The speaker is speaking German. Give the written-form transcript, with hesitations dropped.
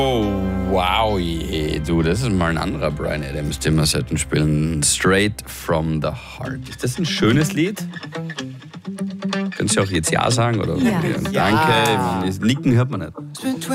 Oh, wow, du, das ist mal ein anderer Bryan Adams, den wir sollten spielen. Straight from the Heart. Ist das ein schönes Lied? Könntest du auch jetzt Ja sagen? Oder? Ja. Danke. Nicken hört man nicht.